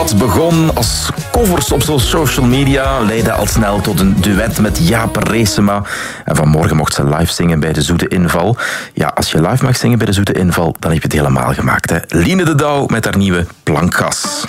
Wat begon als covers op social media leidde al snel tot een duet met Jaap Reesema. En vanmorgen mocht ze live zingen bij de Zoete Inval. Ja, als je live mag zingen bij de Zoete Inval, dan heb je het helemaal gemaakt, hè. Liene de Douw met haar nieuwe Plankgas.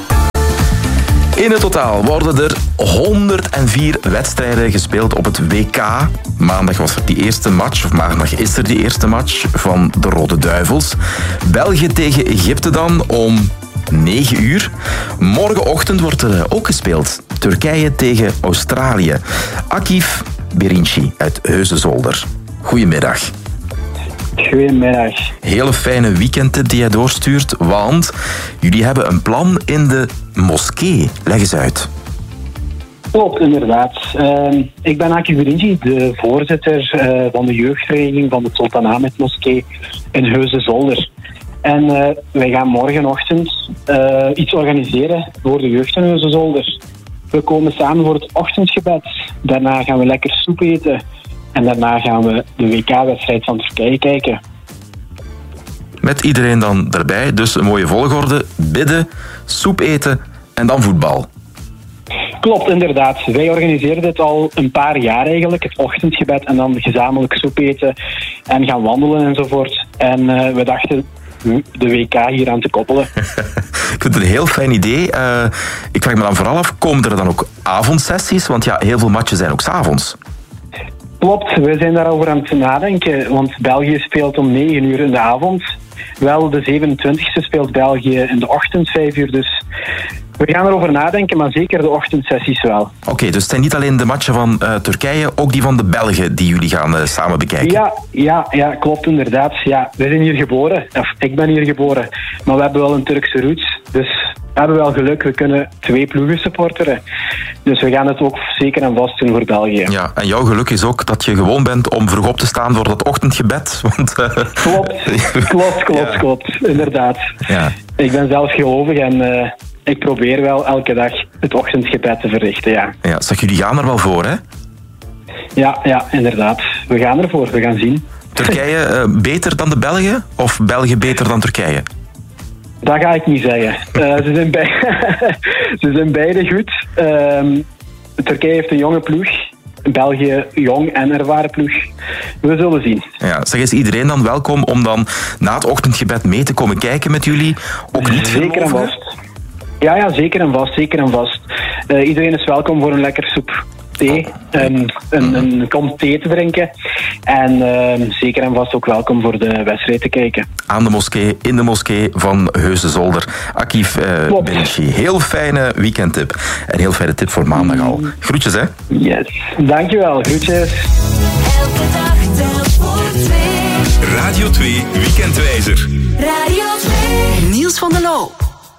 In het totaal worden er 104 wedstrijden gespeeld op het WK. Maandag was er die eerste match, of maandag is er die eerste match van de Rode Duivels. België tegen Egypte dan om 9 uur. Morgenochtend wordt er ook gespeeld. Turkije tegen Australië. Akif Birinci uit Heusden-Zolder. Goedemiddag. Goedemiddag. Hele fijne weekendtip die jij doorstuurt, want jullie hebben een plan in de moskee. Leg eens uit. Klopt, inderdaad. Ik ben Akif Birinci, de voorzitter van de jeugdvereniging van de Sultan Ahmed Moskee in Heusden-Zolder. En wij gaan morgenochtend iets organiseren voor de jeugd in Heusden-Zolder. We komen samen voor het ochtendgebed. Daarna gaan we lekker soep eten. En daarna gaan we de WK-wedstrijd van Turkije kijken. Met iedereen dan erbij, dus een mooie volgorde. Bidden, soep eten en dan voetbal. Klopt, inderdaad. Wij organiseren dit al een paar jaar eigenlijk. Het ochtendgebed en dan gezamenlijk soep eten en gaan wandelen enzovoort. En we dachten de WK hier aan te koppelen. Ik vind het een heel fijn idee. Ik vraag me dan vooral af, komen er dan ook avondsessies? Want ja, heel veel matchen zijn ook 's avonds. Klopt, we zijn daarover aan het nadenken, want België speelt om 9 uur in de avond. Wel, de 27e speelt België in de ochtend 5 uur, dus we gaan erover nadenken, maar zeker de ochtendsessies wel. Oké, dus het zijn niet alleen de matchen van Turkije, ook die van de Belgen die jullie gaan samen bekijken. Ja, klopt inderdaad. Ja, we zijn hier geboren, of ik ben hier geboren, maar we hebben wel een Turkse roots, dus we hebben wel geluk, we kunnen 2 ploegen supporteren. Dus we gaan het ook zeker en vast doen voor België. Ja, en jouw geluk is ook dat je gewoon bent om vroeg op te staan voor dat ochtendgebed. Want, Klopt, inderdaad. Ja. Ik ben zelf gelovig en ik probeer wel elke dag het ochtendgebed te verrichten, ja. Ja, zeg, jullie gaan er wel voor, hè? Ja, inderdaad. We gaan ervoor, we gaan zien. Turkije beter dan de Belgen of België beter dan Turkije? Dat ga ik niet zeggen. Ze zijn beide goed. Turkije heeft een jonge ploeg. België jong en ervaren ploeg. We zullen zien. Ja, zeg, is iedereen dan welkom om dan na het ochtendgebed mee te komen kijken met jullie? Ook niet zeker en vast. Ja, zeker en vast. Iedereen is welkom voor een lekker soep thee, een kom thee te drinken. En zeker en vast ook welkom voor de wedstrijd te kijken. Aan de moskee, in de moskee van Heusden-Zolder. Akif Birinci. Heel fijne weekendtip. En heel fijne tip voor maandag al. Groetjes, hè? Yes. Dankjewel. Groetjes. Elke dag telt voor 2. Radio 2 Weekendwijzer. Radio 2. Niels van der Loo.